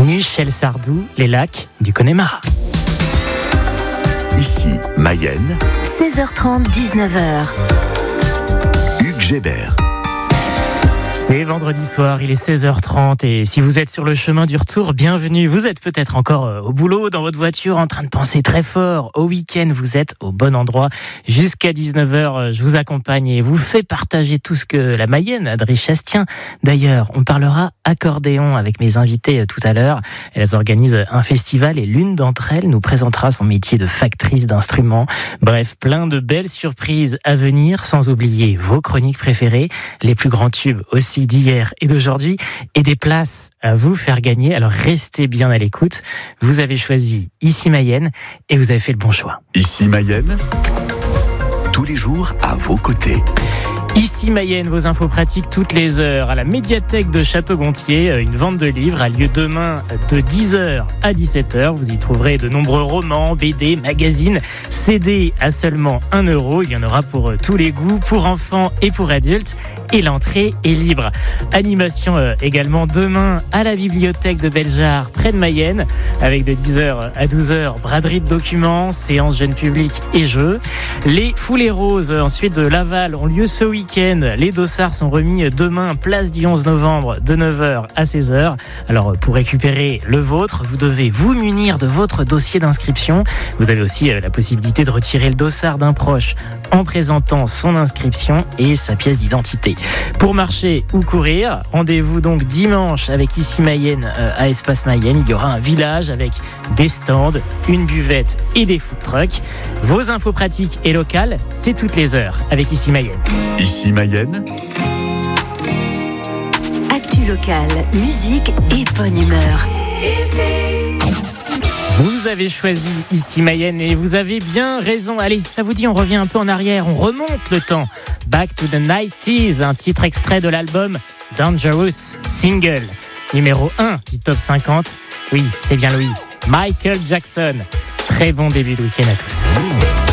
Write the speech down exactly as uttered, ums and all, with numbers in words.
Michel Sardou, les lacs du Connemara. Ici, Mayenne. seize heures trente, dix-neuf heures. Hugues Gébert. C'est vendredi soir, il est seize heures trente et si vous êtes sur le chemin du retour, bienvenue. Vous êtes peut-être encore au boulot, dans votre voiture, en train de penser très fort. Au week-end, vous êtes au bon endroit. Jusqu'à dix-neuf heures, je vous accompagne et vous fais partager tout ce que la Mayenne a de richesse. Tiens, d'ailleurs, on parlera accordéon avec mes invités tout à l'heure. Elles organisent un festival et l'une d'entre elles nous présentera son métier de factrice d'instruments. Bref, plein de belles surprises à venir, sans oublier vos chroniques préférées, les plus grands tubes aussi d'hier et d'aujourd'hui, et des places à vous faire gagner. Alors restez bien à l'écoute. Vous avez choisi Ici Mayenne et vous avez fait le bon choix. Ici Mayenne, tous les jours à vos côtés. Ici Mayenne, vos infos pratiques toutes les heures. À la médiathèque de Château-Gontier, une vente de livres a lieu demain de dix heures à dix-sept heures. Vous y trouverez de nombreux romans, B D, magazines, C D à seulement un euro. Il y en aura pour tous les goûts, pour enfants et pour adultes. Et l'entrée est libre. Animation également demain à la bibliothèque de Bellejarre, près de Mayenne, avec de dix heures à douze heures, braderie de documents, séance jeune public et jeux. Les Foulées Roses, ensuite de Laval, ont lieu ce week-end. Les dossards sont remis demain, place du onze novembre, de neuf heures à seize heures. Alors, pour récupérer le vôtre, vous devez vous munir de votre dossier d'inscription. Vous avez aussi la possibilité de retirer le dossard d'un proche en présentant son inscription et sa pièce d'identité. Pour marcher ou courir, rendez-vous donc dimanche avec Ici Mayenne à Espace Mayenne. Il y aura un village avec des stands, une buvette et des food trucks. Vos infos pratiques et locales, c'est toutes les heures avec Ici Mayenne. Ici Mayenne. Actu locale, musique et bonne humeur. Vous avez choisi Ici Mayenne et vous avez bien raison. Allez, ça vous dit, on revient un peu en arrière, on remonte le temps. Back to the nineties, un titre extrait de l'album Dangerous, single numéro un du top cinquante. Oui, c'est bien lui, Michael Jackson. Très bon début de week-end à tous.